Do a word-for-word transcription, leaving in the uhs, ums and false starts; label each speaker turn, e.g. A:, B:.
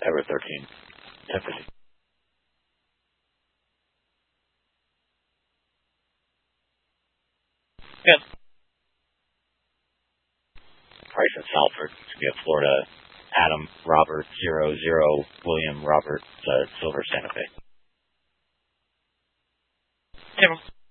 A: Edward thirteen. ten fifty. Yes. Price in Salford. We have Florida. Adam, Robert, zero, zero, William, Robert, uh, Silver, Santa Fe. Tim.